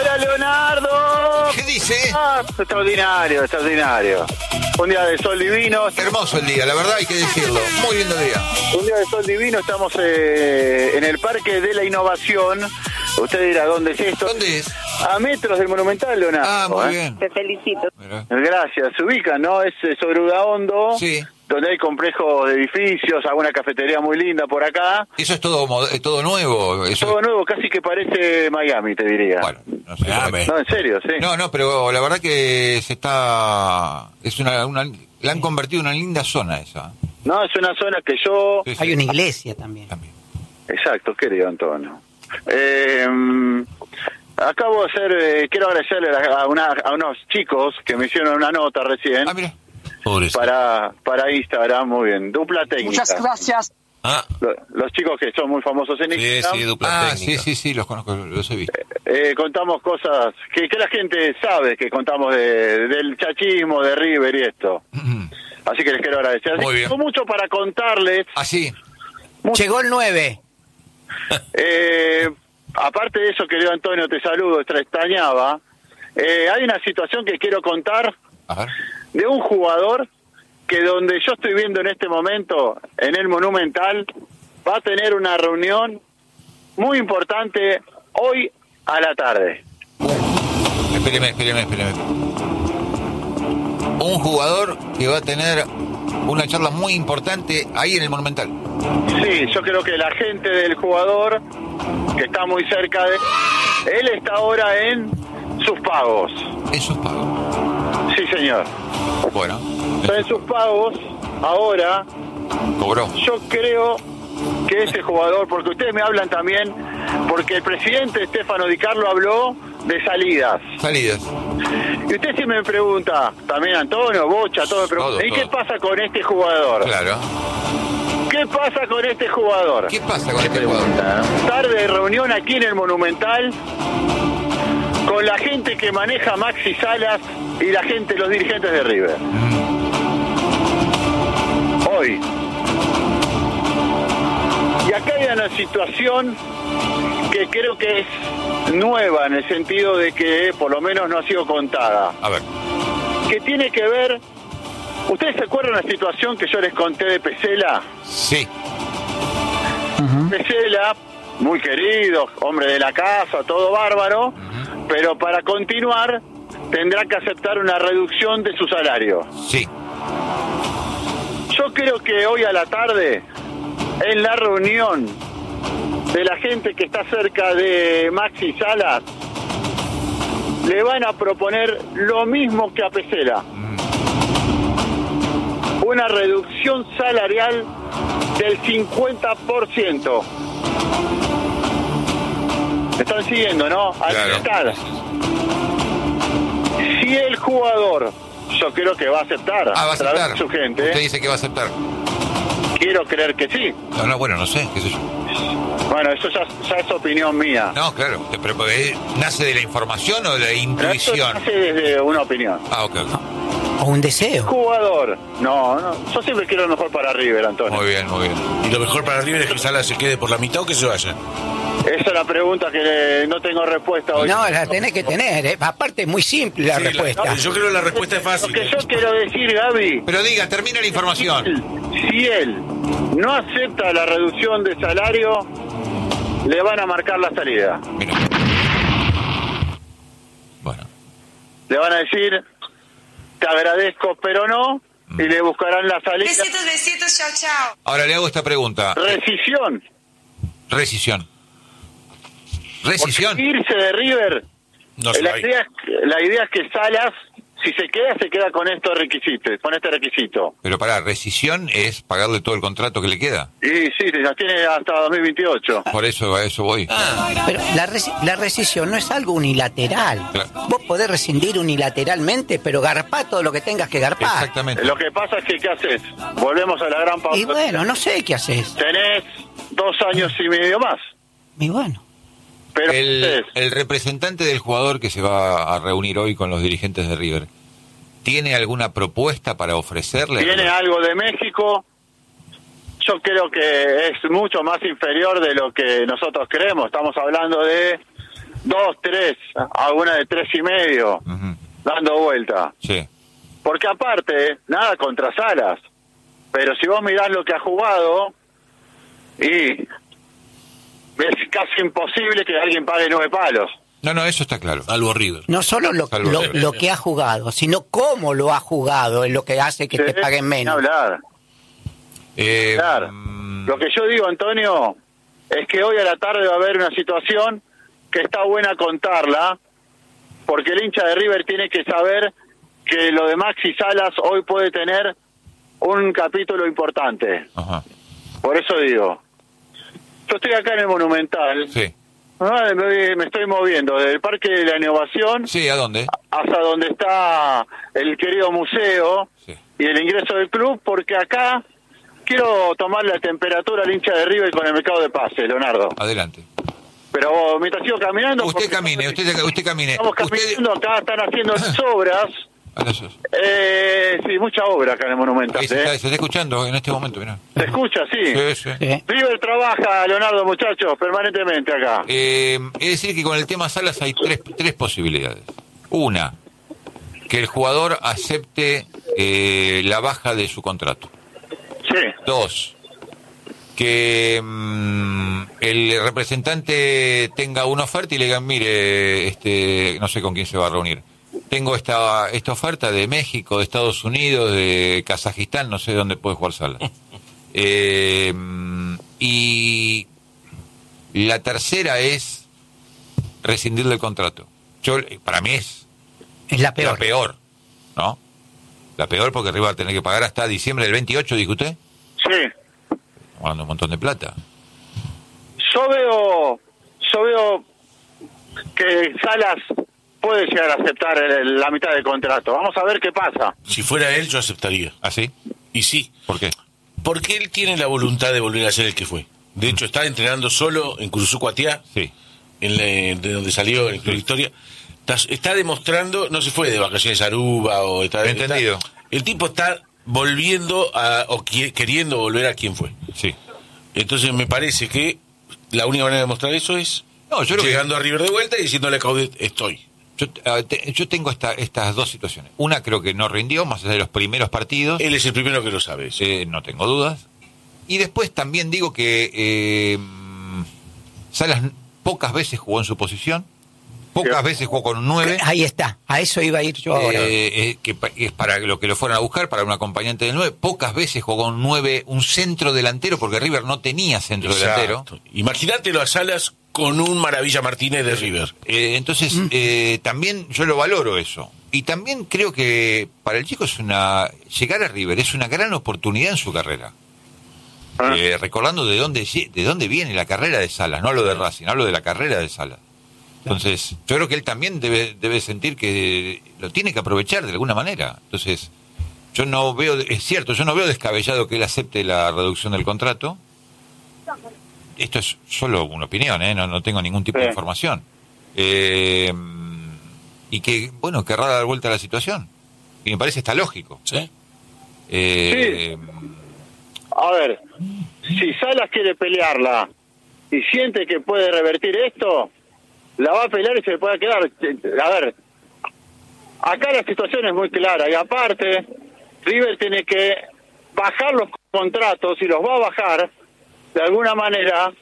Hola, Leonardo. ¿Qué dice? Extraordinario, extraordinario. Un día de sol divino. Hermoso el día, la verdad hay que decirlo. Muy lindo día. Un día de sol divino. Estamos en el Parque de la Innovación. Usted dirá, ¿dónde es esto? ¿Dónde es? A metros del Monumental, Leonardo. Ah, muy bien. Te felicito. Mirá. Gracias. Se ubican, ¿no? Es sobre Udaondo. Sí. Donde hay complejos de edificios, alguna cafetería muy linda por acá. Eso es todo nuevo. Eso Todo nuevo, casi que parece Miami, te diría. Bueno, no sé. No, en serio, sí. No, pero la verdad que la han convertido en una linda zona esa. No, es una zona que yo... Sí, sí. Hay una iglesia también. Exacto, querido Antonio. Acabo de hacer, quiero agradecerle a unos chicos que me hicieron una nota recién Ah, mira. para Instagram, muy bien, dupla técnica. Muchas gracias. Ah, Los chicos que son muy famosos en sí, Instagram. sí, dupla técnica. Sí, los conozco, los he visto. Contamos cosas que la gente sabe que contamos del chachismo, de River y esto. Así que les quiero agradecer. Muy bien. Tengo mucho para contarles. Así. Llegó el 9. Aparte de eso, querido Antonio, te saludo, te extrañaba. Hay una situación que quiero contar A ver. de un jugador que donde yo estoy viendo en este momento, en el Monumental, va a tener una reunión muy importante hoy a la tarde. Espéreme. Un jugador que va a tener una charla muy importante ahí en el Monumental. Sí, yo creo que la gente del jugador, que está muy cerca de él, está ahora en sus pagos. Esos pagos. Sí, señor. Bueno, Está en sus pagos ahora. cobró. Yo creo que ese jugador, porque ustedes me hablan también, porque el presidente Stefano Di Carlo habló de salidas. Salidas. Y usted sí me pregunta, también Antonio, Bocha, todo me pregunta, Todo, ¿y qué todo. pasa con este jugador? Claro. ¿Qué pasa con este jugador? ¿Qué pasa con este jugador? Tarde de reunión aquí en el Monumental con la gente que maneja Maxi Salas y la gente, los dirigentes de River. Hoy. Y acá hay una situación que creo que es nueva en el sentido de que por lo menos no ha sido contada. A ver. Que tiene que ver... ¿Ustedes se acuerdan de la situación que yo les conté de Pesela? Sí. Pesela, muy querido, hombre de la casa, todo bárbaro, pero para continuar tendrá que aceptar una reducción de su salario. Sí. Yo creo que hoy a la tarde, en la reunión de la gente que está cerca de Maxi Salas, le van a proponer lo mismo que a Pesela. Una reducción salarial del 50%. ¿Me están siguiendo, no? Al Claro. estar. Si el jugador, yo creo que va a aceptar, Ah, va a través aceptar. de su gente, Usted dice que va a aceptar. quiero creer que sí. No, bueno, no sé, qué sé yo. Bueno, eso ya es opinión mía. No, claro, pero porque ¿nace de la información o de la Pero esto intuición? nace desde una opinión. Ah, ok. O un deseo. Jugador, no, yo siempre quiero lo mejor para River, Antonio. Muy bien. Y lo mejor para River es que Sala se quede por la mitad o que se vaya. Esa es la pregunta que no tengo respuesta hoy. No, la tenés que tener, ¿eh? Aparte, es muy simple la Sí, respuesta. yo creo que la respuesta es Lo fácil. que yo quiero decir, Gaby, Pero diga, termina la información. si él no acepta la reducción de salario, le van a marcar la salida. Mira. Bueno. Le van a decir, te agradezco, pero no, y le buscarán la salida. Besitos, chao, chao. Ahora le hago esta pregunta. Rescisión. Rescisión. Porque Rescisión. irse de River, No se la va a ir. idea es que Salas, si se queda con estos requisitos, con este requisito. Pero para rescisión es pagarle todo el contrato que le queda. Y sí, ya tiene hasta 2028. Por eso a eso voy. Pero la rescisión no es algo unilateral. Claro. Vos podés rescindir unilateralmente, pero garpá todo lo que tengas que garpar. Exactamente. Lo que pasa es que, ¿qué haces? Volvemos a la gran pausa. Y bueno, no sé qué haces. Tenés 2 años y medio más. Y bueno. Pero El representante del jugador que se va a reunir hoy con los dirigentes de River, ¿tiene alguna propuesta para ofrecerle? tiene algo de México. Yo creo que es mucho más inferior de lo que nosotros creemos. Estamos hablando de 2, 3, alguna de 3,5, Ujú. dando vuelta. Sí. Porque aparte, nada contra Salas, pero si vos mirás lo que ha jugado, y es casi imposible que alguien pague 9 palos. No, eso está claro. Algo River. No solo Salvo River. lo que ha jugado, sino cómo lo ha jugado es lo que hace que te paguen Ni menos. hablar. Claro. Lo que yo digo, Antonio, es que hoy a la tarde va a haber una situación que está buena contarla, porque el hincha de River tiene que saber que lo de Maxi Salas hoy puede tener un capítulo importante. Ajá. Por eso digo, yo estoy acá en el Monumental, Sí. me estoy moviendo desde el Parque de la Innovación Sí, ¿a dónde? hasta donde está el querido museo Sí. y el ingreso del club, porque acá quiero tomar la temperatura al hincha de River con el mercado de pase, Leonardo. Adelante. Pero mientras sigo caminando... Usted porque camine, usted camine. Estamos caminando, acá están haciendo las obras. A las dos. Sí, mucha obra acá en el Monumental. Ahí se está escuchando en este momento, mirá. ¿Se escucha? Sí. Sí, sí. Sí. River trabaja, Leonardo, muchachos, permanentemente acá. Es decir que con el tema Salas hay tres posibilidades. Una, que el jugador acepte la baja de su contrato. Sí. 2, que el representante tenga una oferta y le digan, mire, no sé con quién se va a reunir. Tengo esta oferta de México, de Estados Unidos, de Kazajistán, no sé dónde puede jugar Salas. Y la tercera es rescindirle el contrato. Para mí es Es la la peor, ¿no? La peor porque River va a tener que pagar hasta diciembre del 28, dijo usted. Sí. Estamos hablando de un montón de plata. Yo veo que Salas puede llegar a aceptar la mitad del contrato. Vamos a ver qué pasa. Si fuera él, yo aceptaría. ¿Ah, sí? Y sí, ¿Por qué? porque él tiene la voluntad de volver a ser el que fue. De hecho, está entrenando solo en Curuzú Cuatiá, Sí. de donde salió en Club Victoria. Está demostrando, no se fue de vacaciones a Aruba o Entendido. el tipo está volviendo queriendo volver a quien fue. Sí. Entonces me parece que la única manera de demostrar eso es No, yo creo llegando a River de vuelta y diciéndole a Caudet, estoy. Yo tengo estas dos situaciones. Una creo que no rindió, más allá de los primeros partidos. Él es el primero que lo sabe. eso. No tengo dudas. Y después también digo que Salas pocas veces jugó en su posición. Pocas veces jugó con un 9. Ahí está, a eso iba a ir yo ahora. Que es para lo que lo fueron a buscar, para un acompañante del 9. Pocas veces jugó con un 9, un centro delantero, porque River no tenía centro delantero. Exacto. Imagínatelo a Salas con un Maravilla Martínez de River. Entonces, también yo lo valoro eso. Y también creo que para el chico llegar a River es una gran oportunidad en su carrera. Recordando de dónde viene la carrera de Salas, no hablo de Racing, hablo de la carrera de Salas. Entonces, yo creo que él también debe sentir que lo tiene que aprovechar de alguna manera. Entonces, yo no veo descabellado que él acepte la reducción del contrato. Esto es solo una opinión, no tengo ningún tipo de información. Y que, bueno, querrá dar vuelta a la situación. Y me parece está lógico. ¿Sí? Sí. A ver, si Salas quiere pelearla y siente que puede revertir esto, la va a pelear y se le puede quedar. A ver, acá la situación es muy clara y aparte River tiene que bajar los contratos y los va a bajar de alguna manera